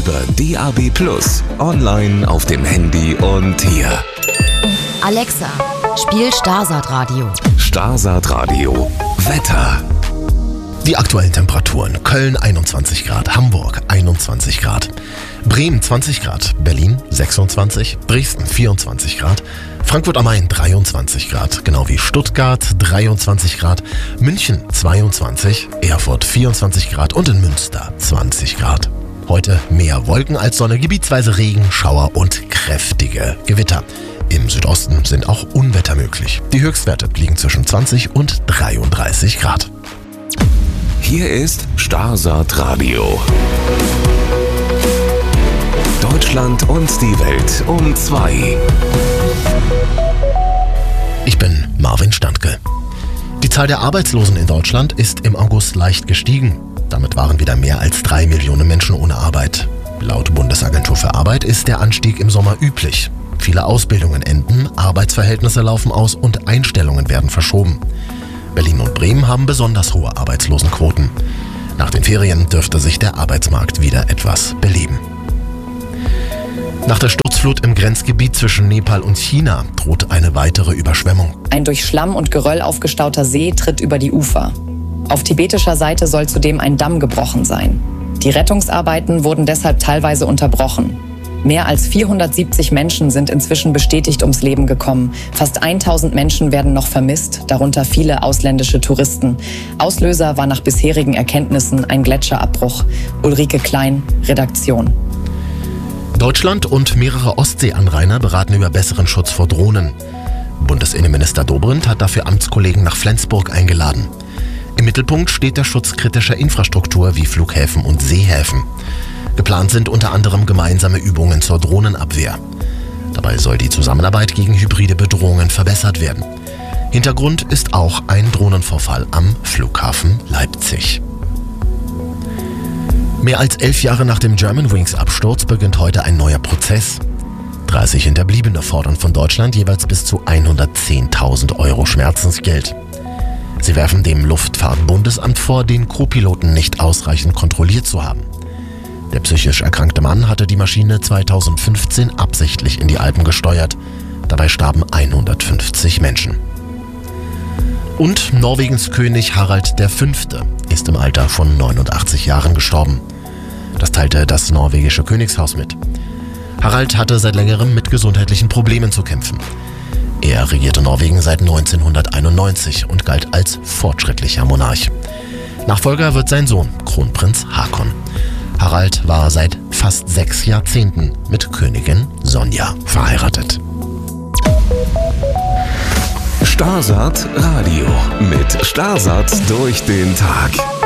über DAB+, online auf dem Handy und hier. Alexa, spiel Starsat Radio. Starsat Radio. Wetter. Die aktuellen Temperaturen: Köln 21 Grad, Hamburg 21 Grad, Bremen 20 Grad, Berlin 26, Dresden 24 Grad, Frankfurt am Main 23 Grad, genau wie Stuttgart 23 Grad, München 22, Erfurt 24 Grad und in Münster 20 Grad. Heute mehr Wolken als Sonne, gebietsweise Regen, Schauer und kräftige Gewitter. Im Südosten sind auch Unwetter möglich. Die Höchstwerte liegen zwischen 20 und 33 Grad. Hier ist Starsat Radio. Deutschland und die Welt um 2. Ich bin Marvin Standke. Die Zahl der Arbeitslosen in Deutschland ist im August leicht gestiegen. Damit waren wieder mehr als 3 Millionen Menschen ohne Arbeit. Laut Bundesagentur für Arbeit ist der Anstieg im Sommer üblich. Viele Ausbildungen enden, Arbeitsverhältnisse laufen aus und Einstellungen werden verschoben. Berlin und Bremen haben besonders hohe Arbeitslosenquoten. Nach den Ferien dürfte sich der Arbeitsmarkt wieder etwas beleben. Nach der Sturzflut im Grenzgebiet zwischen Nepal und China droht eine weitere Überschwemmung. Ein durch Schlamm und Geröll aufgestauter See tritt über die Ufer. Auf tibetischer Seite soll zudem ein Damm gebrochen sein. Die Rettungsarbeiten wurden deshalb teilweise unterbrochen. Mehr als 470 Menschen sind inzwischen bestätigt ums Leben gekommen. Fast 1000 Menschen werden noch vermisst, darunter viele ausländische Touristen. Auslöser war nach bisherigen Erkenntnissen ein Gletscherabbruch. Ulrike Klein, Redaktion. Deutschland und mehrere Ostseeanrainer beraten über besseren Schutz vor Drohnen. Bundesinnenminister Dobrindt hat dafür Amtskollegen nach Flensburg eingeladen. Im Mittelpunkt steht der Schutz kritischer Infrastruktur wie Flughäfen und Seehäfen. Geplant sind unter anderem gemeinsame Übungen zur Drohnenabwehr. Dabei soll die Zusammenarbeit gegen hybride Bedrohungen verbessert werden. Hintergrund ist auch ein Drohnenvorfall am Flughafen Leipzig. Mehr als 11 Jahre nach dem Germanwings-Absturz beginnt heute ein neuer Prozess. 30 Hinterbliebene fordern von Deutschland jeweils bis zu 110.000 Euro Schmerzensgeld. Sie werfen dem Luftfahrtbundesamt vor, den Co-Piloten nicht ausreichend kontrolliert zu haben. Der psychisch erkrankte Mann hatte die Maschine 2015 absichtlich in die Alpen gesteuert. Dabei starben 150 Menschen. Und Norwegens König Harald V. ist im Alter von 89 Jahren gestorben. Das teilte das norwegische Königshaus mit. Harald hatte seit längerem mit gesundheitlichen Problemen zu kämpfen. Er regierte Norwegen seit 1991 und galt als fortschrittlicher Monarch. Nachfolger wird sein Sohn, Kronprinz Haakon. Harald war seit fast 6 Jahrzehnten mit Königin Sonja verheiratet. Starsat Radio mit Starsat durch den Tag.